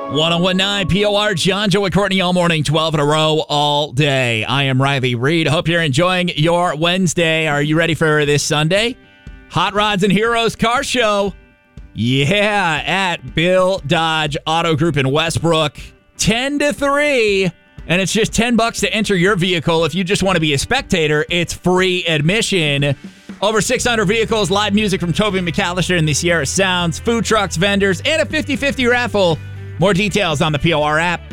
1019 POR, John, Joe, and Courtney all morning, 12 in a row, all day. I am Riley Reed. Hope you're enjoying your Wednesday. Are you ready for this Sunday? Hot Rods and Heroes Car Show. Yeah, at Bill Dodge Auto Group in Westbrook. 10 to 3. And it's just $10 to enter your vehicle. If you just want to be a spectator, it's free admission. Over 600 vehicles, live music from Toby McAllister and the Sierra Sounds, food trucks, vendors, and a 50-50 raffle. More details on the POR app.